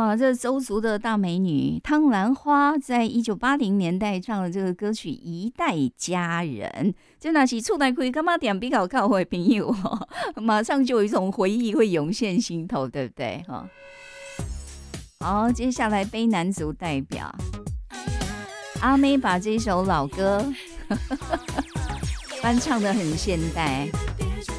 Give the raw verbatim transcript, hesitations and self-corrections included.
哇，这周族的大美女汤兰花，在一九八零年代唱了这个歌曲《一代佳人》，就那是厝内开干嘛点比较靠的朋友、哦，马上就有一种回忆会涌现心头，对不对？哈、哦，好，接下来卑南族代表阿妹把这首老歌翻唱得很现代。